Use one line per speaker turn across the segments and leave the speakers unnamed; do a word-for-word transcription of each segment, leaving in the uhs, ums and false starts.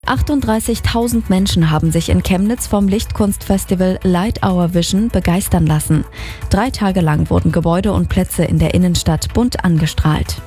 achtunddreißigtausend Menschen haben sich in Chemnitz vom Lichtkunstfestival Light Our Vision begeistern lassen. Drei Tage lang wurden Gebäude und Plätze in der Innenstadt bunt angestrahlt.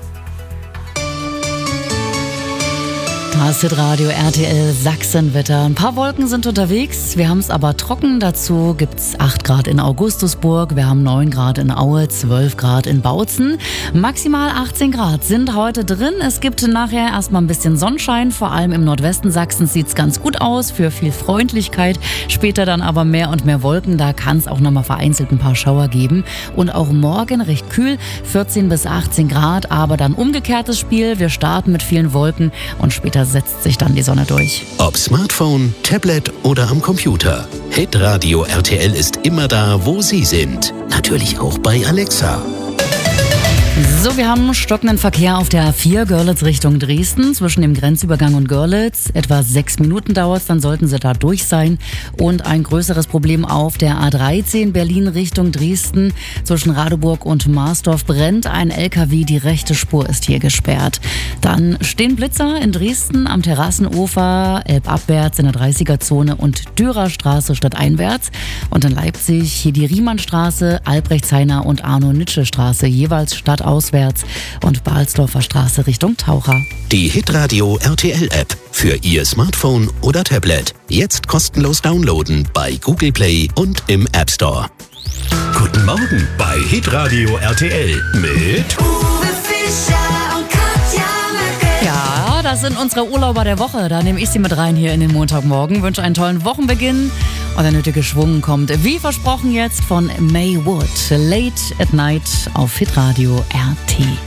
Das Hitradio R T L Sachsenwetter. Ein paar Wolken sind unterwegs, wir haben es aber trocken. Dazu gibt es acht Grad in Augustusburg, wir haben neun Grad in Aue, zwölf Grad in Bautzen. Maximal achtzehn Grad sind heute drin. Es gibt nachher erstmal ein bisschen Sonnenschein, vor allem im Nordwesten Sachsens sieht es ganz gut aus, für viel Freundlichkeit. Später dann aber mehr und mehr Wolken, da kann es auch nochmal vereinzelt ein paar Schauer geben. Und auch morgen recht kühl, vierzehn bis achtzehn Grad, aber dann umgekehrtes Spiel. Wir starten mit vielen Wolken und später setzt sich dann die Sonne durch.
Ob Smartphone, Tablet oder am Computer. Hitradio R T L ist immer da, wo Sie sind. Natürlich auch bei Alexa.
So, wir haben stockenden Verkehr auf der A vier Görlitz Richtung Dresden zwischen dem Grenzübergang und Görlitz. Etwa sechs Minuten dauert es, dann sollten Sie da durch sein. Und ein größeres Problem auf der A dreizehn Berlin Richtung Dresden. Zwischen Radeburg und Marsdorf brennt ein L K W, die rechte Spur ist hier gesperrt. Dann stehen Blitzer in Dresden am Terrassenufer, elbabwärts in der dreißiger-Zone und Dürerstraße stadteinwärts. Und in Leipzig hier die Riemannstraße, Albrechtshainer und Arno-Nitsche-Straße, jeweils stadtauswärts und Balsdorfer Straße Richtung Taucher.
Die Hitradio R T L App für Ihr Smartphone oder Tablet. Jetzt kostenlos downloaden bei Google Play und im App Store.
Guten Morgen bei Hitradio R T L mit
Uwe Fischer und Katja Möcke.
Ja, das sind unsere Urlauber der Woche. Da nehme ich sie mit rein hier in den Montagmorgen. Wünsche einen tollen Wochenbeginn und der nötige Schwung kommt, wie versprochen, jetzt von May Wood. Late at Night auf Hitradio R T.